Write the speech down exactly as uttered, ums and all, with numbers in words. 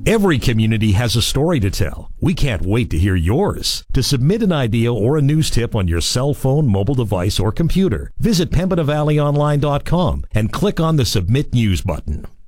Every community has a story to tell. We can't wait to hear yours. To submit an idea or a news tip on your cell phone, mobile device, or computer, visit Pembina Valley Online dot com and click on the Submit News button.